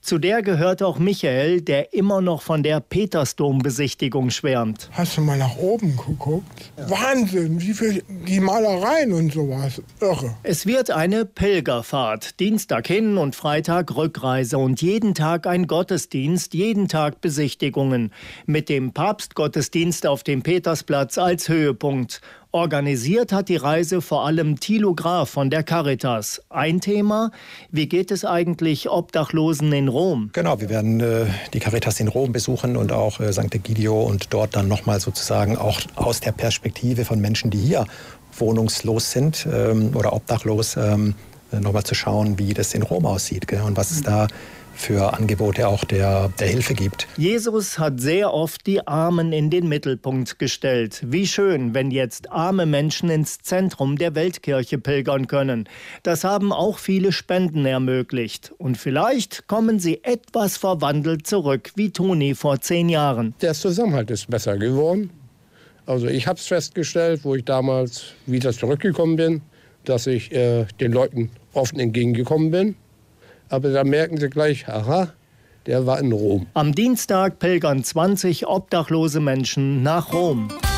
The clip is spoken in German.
Zu der gehört auch Michael, der immer noch von der Petersdom-Besichtigung schwärmt. Hast du mal nach oben geguckt? Ja. Wahnsinn, wie viel die Malereien und sowas. Irre. Es wird eine Pilgerfahrt. Dienstag hin und Freitag Rückreise und jeden Tag ein Gottesdienst, jeden Tag Besichtigungen. Mit dem Papstgottesdienst auf dem Petersplatz als Höhepunkt. Organisiert hat die Reise vor allem Thilo Graf von der Caritas. Ein Thema, wie geht es eigentlich Obdachlosen in Rom? Genau, wir werden die Caritas in Rom besuchen und auch St. Egidio und dort dann nochmal sozusagen auch aus der Perspektive von Menschen, die hier wohnungslos sind oder obdachlos, nochmal zu schauen, wie das in Rom aussieht, gell, und was es da für Angebote auch der Hilfe gibt. Jesus hat sehr oft die Armen in den Mittelpunkt gestellt. Wie schön, wenn jetzt arme Menschen ins Zentrum der Weltkirche pilgern können. Das haben auch viele Spenden ermöglicht. Und vielleicht kommen sie etwas verwandelt zurück, wie Toni vor 10 Jahren. Der Zusammenhalt ist besser geworden. Also ich habe es festgestellt, wo ich damals wieder zurückgekommen bin, dass ich den Leuten offen entgegengekommen bin. Aber da merken sie gleich, aha, der war in Rom. Am Dienstag pilgern 20 obdachlose Menschen nach Rom.